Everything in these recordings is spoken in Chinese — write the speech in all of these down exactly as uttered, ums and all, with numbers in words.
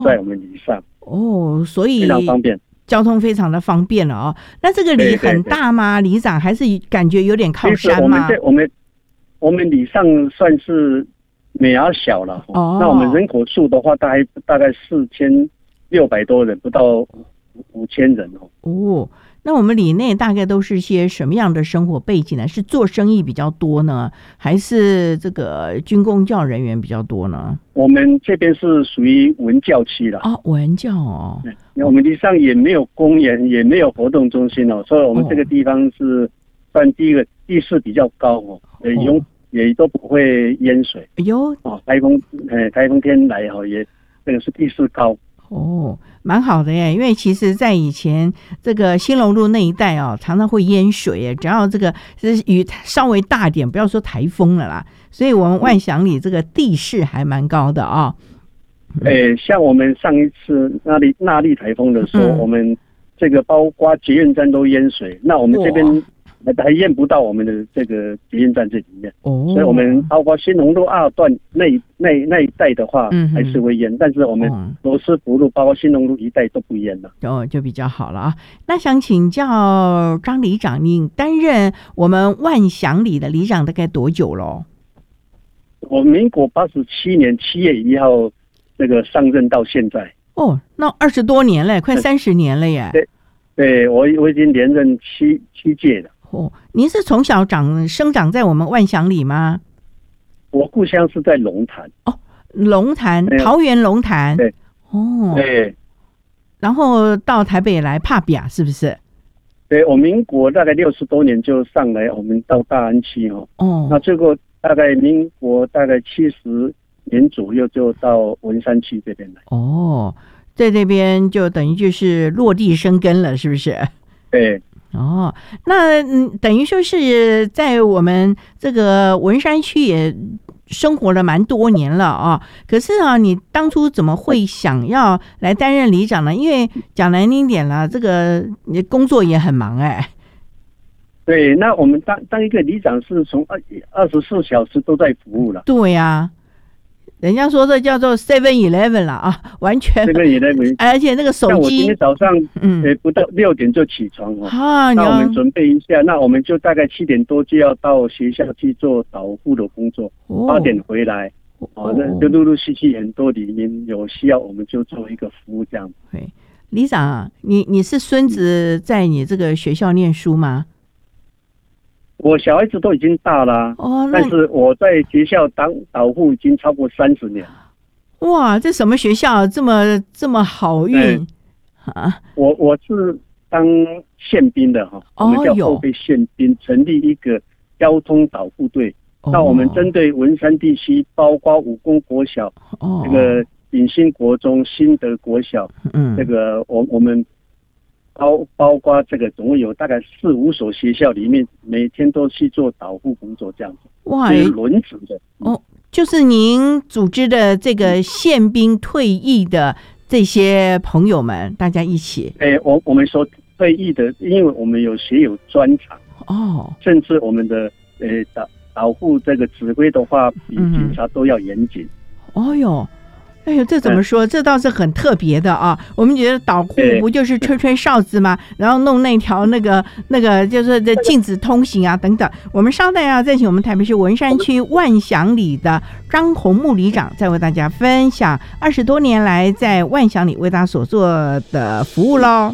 在我们里上。 哦，所以非常方便， 交通非常的方便了哦。那这个里很大吗？里长还是感觉有点靠山吗？ 我们这我们我们里上算是美亚小了。哦，那我们人口数的话，大概大概四千六百多人，不到五千人哦。 哦。那我们里内大概都是些什么样的生活背景呢？是做生意比较多呢，还是这个军公教人员比较多呢？ 我们这边是属于文教区了。 哦，文教哦。 我们地上也没有公园，也没有活动中心哦，所以我们这个地方是算第一个地势比较高哦，也用、哦、也都不会淹水。 哎呦， 哦，台风呃台风天来哦，也这个是地势高。 哦，蛮好的耶，因为其实在以前这个兴隆路那一带哦，常常会淹水耶，只要这个是雨稍微大点，不要说台风了啦，所以我们万祥里这个地势还蛮高的啊、 哦。哎、嗯欸，像我们上一次那里那莉台风的时候、嗯，我们这个包括捷运站都淹水，那我们这边还淹不到我们的这个捷运站这里面，哦，所以我们包括新隆路二段那那那一带的话，嗯，还是会淹，但是我们罗斯福路包括新隆路一带都不淹了， 哦，就比较好了啊。那想请教张里长，你担任我们万祥里的里长大概多久了？ 我民国八十七年七月一号这个上任到现在， 哦，那二十多年了，快三十年了耶。 对，对我我已经连任七七届了。 哦，您是从小长生长在我们万祥里吗？ 我故乡是在龙潭。 哦，龙潭，桃园龙潭。 对， 哦， 对。 然后到台北来帕比亚，是不是？ 对，我民国大概六十多年就上来，我们到大安区哦。哦。那最后大概民国大概七十年左右就到文山区这边来。 哦，在这边就等于就是落地生根了，是不是？ 对。 哦，那嗯，等于说是在我们这个文山区也生活了蛮多年了啊。可是啊，你当初怎么会想要来担任里长呢？因为讲难听点了，这个你工作也很忙哎。 对，那我们当当一个里长是从二二十四小时都在服务了。 对呀、啊。人家说这叫做 seven eleven 了啊，完全 seven eleven， 而且那个手机， 像我今天早上嗯，不到六点就起床哦， 啊， 那我们准备一下，那我们就大概七点多就要到学校去做导护的工作，八、哦、点回来，哦，那就陆陆续续很多里面有需要，我们就做一个服务这样。 对，里长，你你是孙子在你这个学校念书吗？ 我小孩子都已经大了、啊，哦，但是我在学校当导护已经超过三十年。 哇，这什么学校这么这么好运啊？ 我我是当宪兵的哈，我们叫后备宪兵，成立一个交通导护队。哦、那我们针对文山地区，包括武功国小、哦、这个鼎新国中、新德国小，嗯，这个我我们。包包括这个总共有大概四五所学校里面，每天都去做导护工作这样子。哇，是轮值的哦，就是您组织的这个宪兵退役的这些朋友们，大家一起。 哎、欸，我我们说退役的，因为我们有学有专长哦，甚至我们的呃导导护这个指挥的话，比警察都要严谨。 嗯、哦哟。哎呦，这怎么说？这倒是很特别的啊！我们觉得导护不就是吹吹哨子吗？然后弄那条那个那个，就是这禁止通行啊等等。我们稍待啊，再请我们台北市文山区万祥里的张宏木里长，再为大家分享二十多年来在万祥里为大家所做的服务喽。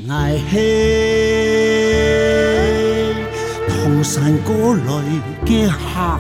同山歌裏嘅客。